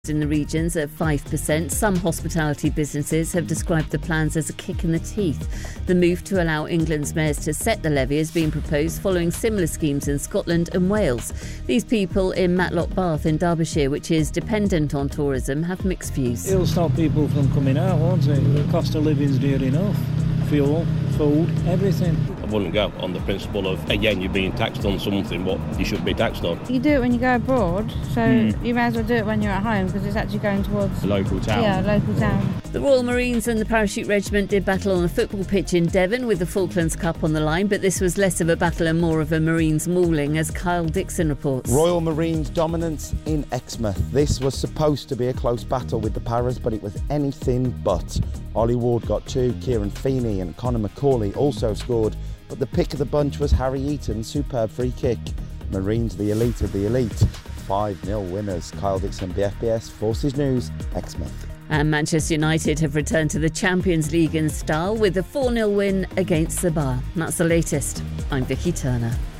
in the regions at 5%. Some hospitality businesses have described the plans as a kick in the teeth. The move to allow England's mayors to set the levy is being proposed following similar schemes in Scotland and Wales. These people in Matlock Bath in Derbyshire, which is dependent on tourism, have mixed views. It'll stop people from coming out, won't it? The cost of living's dear enough. Fuel, food, everything. I wouldn't go on the principle of, again, you're being taxed on something what you should be taxed on. You do it when you go abroad, so you may as well do it when you're at home because it's actually going towards a local town. Yeah, local town. The Royal Marines and the Parachute Regiment did battle on a football pitch in Devon with the Falklands Cup on the line, but this was less of a battle and more of a Marines mauling, as Kyle Dixon reports. Royal Marines dominance in Exmouth. This was supposed to be a close battle with the Paras, but it was anything but. Ollie Ward got 2, Kieran Feeney and Conor McCauley also scored, but the pick of the bunch was Harry Eaton's superb free kick. Marines the elite of the elite. 5-0 winners. Kyle Dixon, BFBS, Forces News, Exmouth. And Manchester United have returned to the Champions League in style with a 4-0 win against Sabah. That's the latest. I'm Vicky Turner.